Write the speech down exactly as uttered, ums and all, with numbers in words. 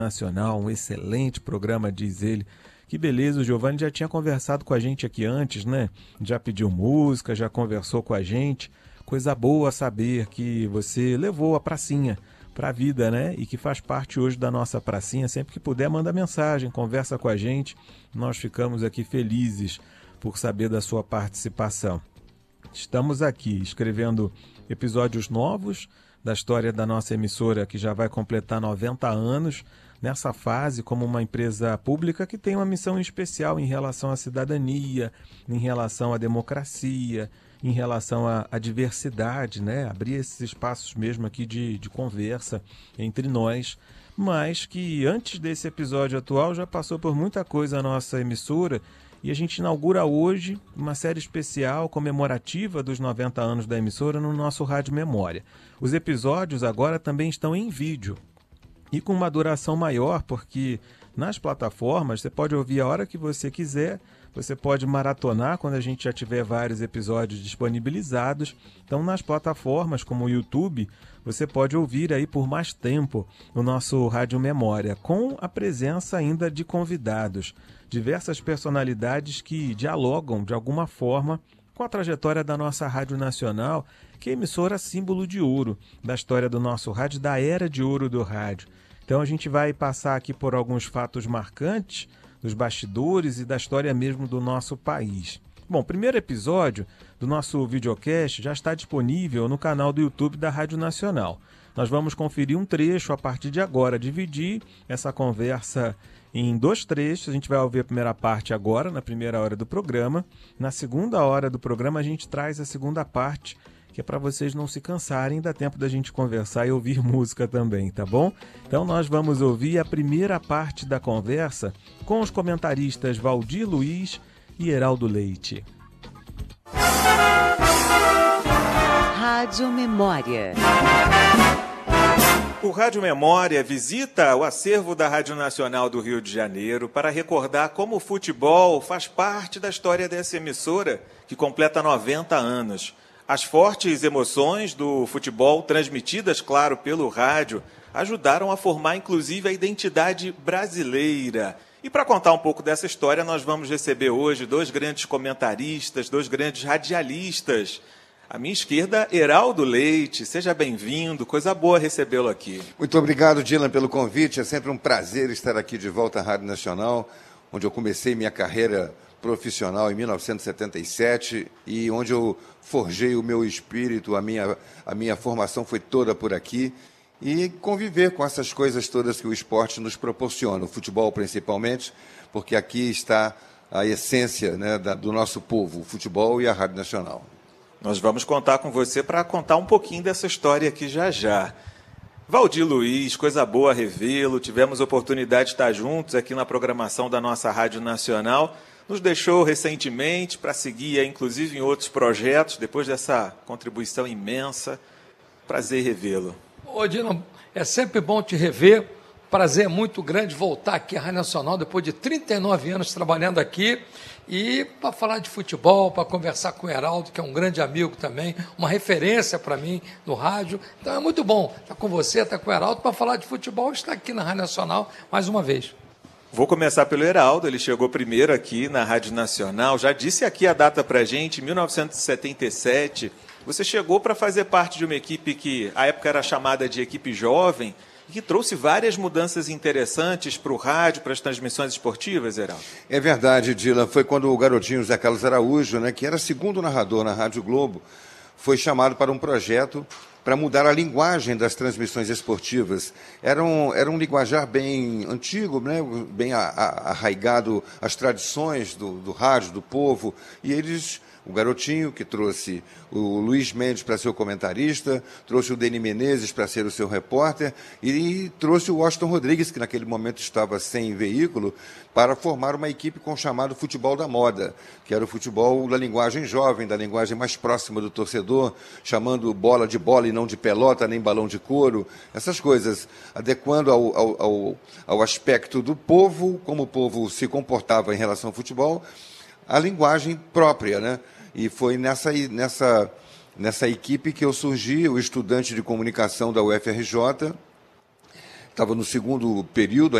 Nacional, um excelente programa, diz ele. Que beleza, o Giovanni já tinha conversado com a gente aqui antes, né? Já pediu música, já conversou com a gente. Coisa boa saber que você levou a pracinha para a vida, né? E que faz parte hoje da nossa pracinha. Sempre que puder, manda mensagem, conversa com a gente. Nós ficamos aqui felizes por saber da sua participação. Estamos aqui escrevendo episódios novos da história da nossa emissora, que já vai completar noventa anos, nessa fase como uma empresa pública que tem uma missão especial em relação à cidadania, em relação à democracia, em relação à, à diversidade, né? Abrir esses espaços mesmo aqui de, de conversa entre nós, mas que antes desse episódio atual já passou por muita coisa a nossa emissora, e a gente inaugura hoje uma série especial comemorativa dos noventa anos da emissora no nosso Rádio Memória. Os episódios agora também estão em vídeo e com uma duração maior, porque nas plataformas você pode ouvir a hora que você quiser, você pode maratonar quando a gente já tiver vários episódios disponibilizados. Então, nas plataformas como o YouTube, você pode ouvir aí por mais tempo o nosso Rádio Memória, com a presença ainda de convidados, diversas personalidades que dialogam de alguma forma com a trajetória da nossa Rádio Nacional, que é emissora símbolo de ouro da história do nosso rádio, da era de ouro do rádio. Então a gente vai passar aqui por alguns fatos marcantes dos bastidores e da história mesmo do nosso país. Bom, o primeiro episódio do nosso videocast já está disponível no canal do YouTube da Rádio Nacional. Nós vamos conferir um trecho a partir de agora, dividir essa conversa em dois trechos. A gente vai ouvir a primeira parte agora, na primeira hora do programa. Na segunda hora do programa a gente traz a segunda parte, que é para vocês não se cansarem, dá tempo da gente conversar e ouvir música também, tá bom? Então nós vamos ouvir a primeira parte da conversa com os comentaristas Valdir Luiz e Heraldo Leite. Rádio Memória. O Rádio Memória visita o acervo da Rádio Nacional do Rio de Janeiro para recordar como o futebol faz parte da história dessa emissora, que completa noventa anos. As fortes emoções do futebol, transmitidas, claro, pelo rádio, ajudaram a formar, inclusive, a identidade brasileira. E para contar um pouco dessa história, nós vamos receber hoje dois grandes comentaristas, dois grandes radialistas. À minha esquerda, Heraldo Leite. Seja bem-vindo, coisa boa recebê-lo aqui. Muito obrigado, Dylan, pelo convite. É sempre um prazer estar aqui de volta à Rádio Nacional, onde eu comecei minha carreira profissional em mil novecentos e setenta e sete e onde eu forjei o meu espírito, a minha, a minha formação foi toda por aqui, e conviver com essas coisas todas que o esporte nos proporciona, o futebol principalmente, porque aqui está a essência, né, da, do nosso povo, o futebol e a Rádio Nacional. Nós vamos contar com você para contar um pouquinho dessa história aqui já já. Valdir Luiz, coisa boa revê-lo, tivemos oportunidade de estar juntos aqui na programação da nossa Rádio Nacional. Nos deixou recentemente para seguir, inclusive, em outros projetos, depois dessa contribuição imensa. Prazer revê-lo. Ô, Dino, é sempre bom te rever. Prazer muito grande voltar aqui à Rádio Nacional, depois de trinta e nove anos trabalhando aqui, e para falar de futebol, para conversar com o Heraldo, que é um grande amigo também, uma referência para mim no rádio. Então é muito bom estar com você, estar com o Heraldo, para falar de futebol, estar aqui na Rádio Nacional mais uma vez. Vou começar pelo Heraldo, ele chegou primeiro aqui na Rádio Nacional, já disse aqui a data para a gente, mil novecentos e setenta e sete. Você chegou para fazer parte de uma equipe que, à época, era chamada de equipe jovem, e que trouxe várias mudanças interessantes para o rádio, para as transmissões esportivas, Heraldo. É verdade, Dylan. Foi quando o garotinho Zé Carlos Araújo, né, que era segundo narrador na Rádio Globo, foi chamado para um projeto para mudar a linguagem das transmissões esportivas. Era um, era um linguajar bem antigo, né? Bem a, a, arraigado às tradições do, do rádio, do povo, e eles... O garotinho que trouxe o Luiz Mendes para ser o comentarista, trouxe o Deni Menezes para ser o seu repórter e trouxe o Washington Rodrigues, que naquele momento estava sem veículo, para formar uma equipe com o chamado futebol da moda, que era o futebol da linguagem jovem, da linguagem mais próxima do torcedor, chamando bola de bola e não de pelota, nem balão de couro, essas coisas, adequando ao, ao, ao, ao aspecto do povo, como o povo se comportava em relação ao futebol, a linguagem própria, né? E foi nessa, nessa, nessa equipe que eu surgi, o estudante de comunicação da U F R J, estava no segundo período,